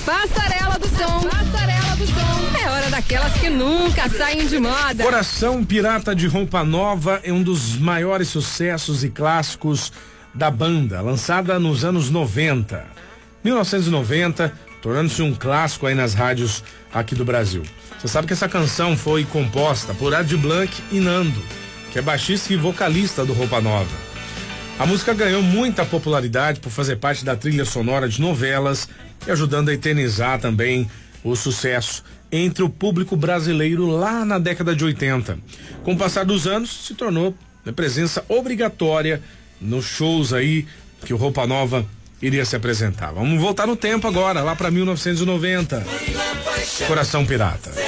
Passarela do Som. Passarela do Som. É hora daquelas que nunca saem de moda. Coração Pirata de Roupa Nova é um dos maiores sucessos e clássicos da banda, lançada nos anos 90. 1990, tornando-se um clássico aí nas rádios aqui do Brasil. Você sabe que essa canção foi composta por Adi Blanc e Nando, que é baixista e vocalista do Roupa Nova. A música ganhou muita popularidade por fazer parte da trilha sonora de novelas e ajudando a eternizar também o sucesso entre o público brasileiro lá na década de 80. Com o passar dos anos, se tornou presença obrigatória nos shows aí que o Roupa Nova iria se apresentar. Vamos voltar no tempo agora, lá para 1990. Coração Pirata.